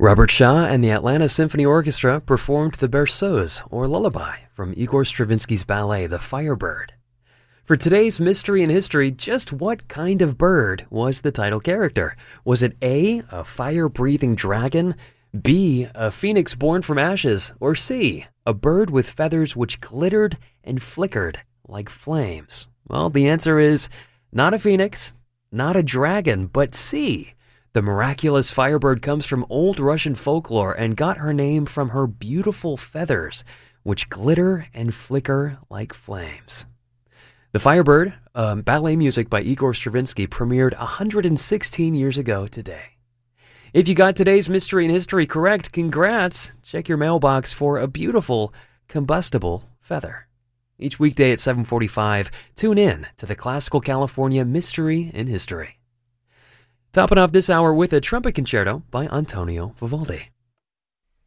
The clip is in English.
Robert Shaw and the Atlanta Symphony Orchestra performed the Berceuse, or lullaby, from Igor Stravinsky's ballet, The Firebird. For today's Mystery in History, just what kind of bird was the title character? Was it A, a fire-breathing dragon, B, a phoenix born from ashes, or C, a bird with feathers which glittered and flickered like flames? Well, the answer is not a phoenix, not a dragon, but C. The miraculous firebird comes from old Russian folklore and got her name from her beautiful feathers, which glitter and flicker like flames. The Firebird, ballet music by Igor Stravinsky, premiered 116 years ago today. If you got today's Mystery in History correct, congrats! Check your mailbox for a beautiful, combustible feather. Each weekday at 7:45, tune in to the Classical California Mystery in History. Topping off this hour with a trumpet concerto by Antonio Vivaldi.